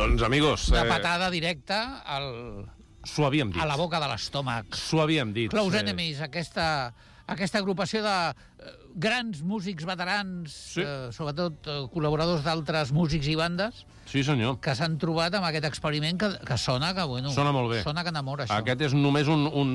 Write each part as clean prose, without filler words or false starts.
Doncs, amigos... Una patada directa S'ho havíem dit. a la boca de l'estómac. S'ho havíem dit. Close Enemies, aquesta agrupació de grans músics veterans, sobretot col·laboradors d'altres músics i bandes, Sí, senyor. que s'han trobat amb aquest experiment que sona, que bueno... Sona molt bé. Sona que enamora, això. Aquest és només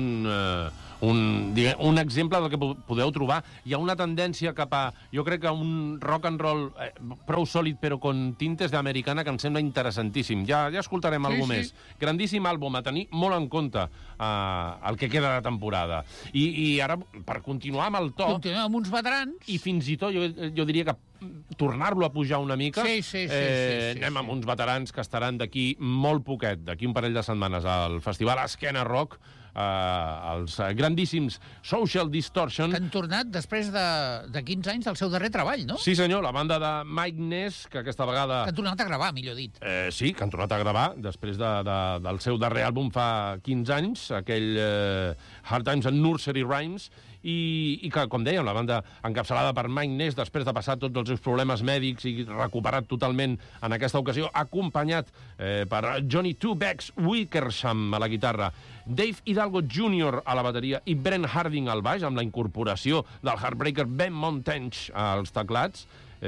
un exemple del que podeu trobar. Hi ha una tendència cap a, jo crec que un rock and roll prou sòlid, però con tintes d'americana, que em sembla interessantíssim. Ja escoltarem alguna més. Grandíssim àlbum, a tenir molt en compte el que queda de temporada. I ara, per continuar amb el to... Continuem amb uns veterans. I fins i tot, jo diria que tornar-lo a pujar una mica. Sí. Anem amb uns veterans que estaran d'aquí molt poquet, d'aquí un parell de setmanes, al Festival Esquena Rock, els grandíssims Social Distortion. Que han tornat després de 15 anys del seu darrer treball, no? Sí, senyor, la banda de Mike Ness, que aquesta vegada... Que han tornat a gravar, millor dit. Sí, que han tornat a gravar després del seu darrer àlbum fa 15 anys, aquell Hard Times and Nursery Rhymes, i que, com dèiem, la banda encapçalada per Mike Ness, després de passar tots els seus problemes mèdics i recuperat totalment en aquesta ocasió, acompanyat per Johnny Two Bags Wickersham a la guitarra, Dave Hidalgo Jr. a la bateria i Brent Harding al baix, amb la incorporació del Heartbreaker Ben Montench als teclats,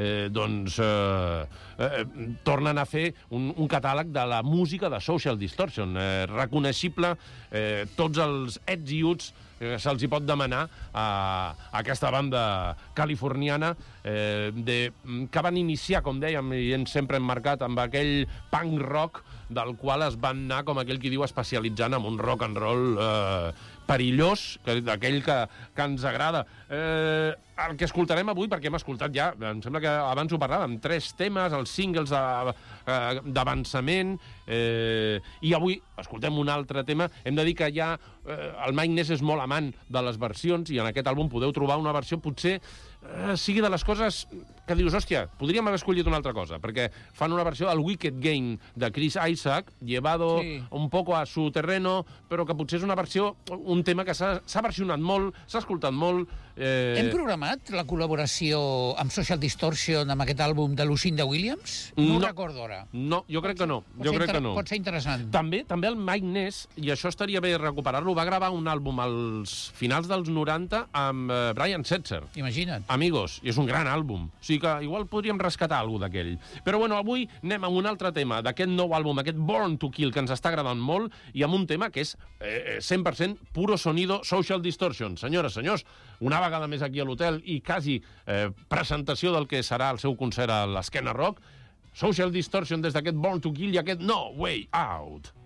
tornen a fer un catàleg de la música de Social Distortion, reconeixible, tots els ets i uts que se'ls hi pot demanar a aquesta banda californiana que van iniciar, com dèiem, i sempre hem marcat amb aquell punk rock del qual es van anar, com aquell qui diu, especialitzant en un rock and roll perillós, d'aquell que ens agrada. El que escoltarem avui, perquè hem escoltat ja, em sembla que abans ho parlàvem, 3 temes, els singles d'avançament, i avui escoltem un altre tema. Hem de dir que ja el Mike Ness és molt amant de les versions, i en aquest àlbum podeu trobar una versió potser sigui de les coses que dius, hòstia, podríem haver escollit una altra cosa, perquè fan una versió del Wicked Game de Chris Isaac, llevado un poco a su terreno, però que potser és una versió, un tema que s'ha versionat molt, s'ha escoltat molt. Hem programat la col·laboració amb Social Distortion amb aquest àlbum de Lucinda Williams? No ho recordo ara. No, jo crec que no. Pot ser interessant. També el Mike Ness, i això estaria bé recuperar-lo, va gravar un àlbum als finals dels 90 amb Brian Setzer. Imagina't. Amigos, i és un gran àlbum. O sigui que igual podríem rescatar alguna d'aquell. Però bueno, avui anem amb un altre tema d'aquest nou àlbum, aquest Born to Kill, que ens està agradant molt, i amb un tema que és 100% puro sonido Social Distortion. Senyores, senyors, una vegada més aquí a l'hotel i quasi presentació del que serà el seu concert a l'Esquena Rock, Social Distortion des d'aquest Born to Kill i aquest No Way Out.